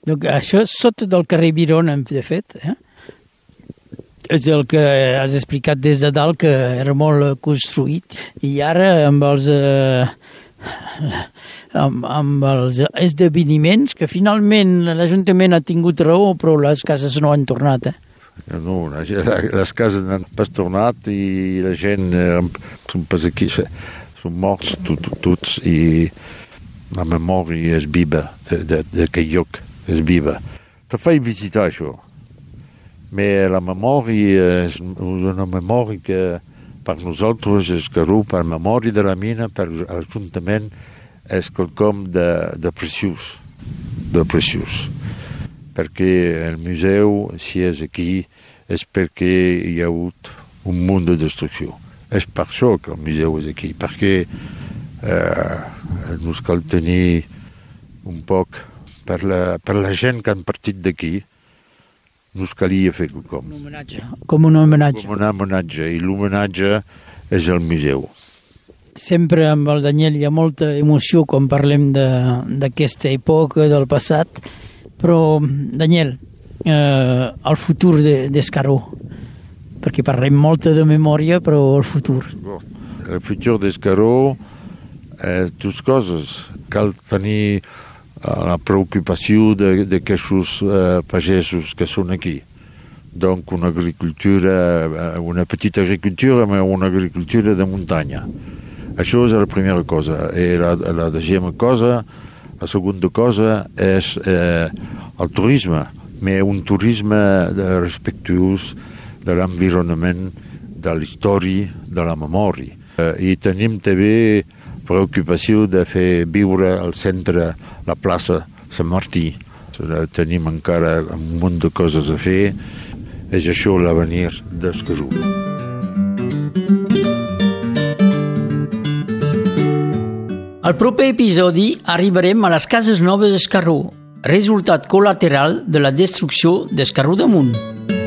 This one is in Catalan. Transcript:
Donc, això és sota del carrer Virona, de fet. És el que has explicat des de dalt, que era molt construït. I ara, amb els esdeveniments, que finalment l'Ajuntament ha tingut raó, però les cases no han tornat. No, les cases no han pas tornat i la gent són pas aquí, són morts tots i la memòria és viva d'aquell lloc, és viva. Te faig visitar això. Mais la memòria és una memòria que per nosaltres és Escaró, per memòria de la mina, per l'Ajuntament, és quelcom de preciós, Perquè el museu, si és aquí, és perquè hi ha hagut un munt de destrucció. És per això que el museu és aquí, perquè ens cal tenir un poc per la gent que han partit d'aquí. Nos calia fer quelcom. Com un homenatge. Com un homenatge, i l'homenatge és el museu. Sempre amb el Daniel hi ha molta emoció quan parlem d'aquesta època del passat, però, Daniel, el futur d'Escaró, perquè parlem molta de memòria, però el futur. El futur d'Escaró és dues coses. Cal tenir la preocupació d'aquests pagesos que són aquí. Donc una agricultura, una petita agricultura, però una agricultura de muntanya. Això és la primera cosa. I la segona cosa, la segona cosa és el turisme, però un turisme respectuós de l'environnement, de la història, de la memòria. I tenim també preocupació de fer viure al centre la plaça Sant Martí. Tenim encara un munt de coses a fer. És això l'avenir d'Escaró. Al proper episodi arribarem a les cases noves d'Escaró, resultat col·lateral de la destrucció d'Escaró d'Amunt.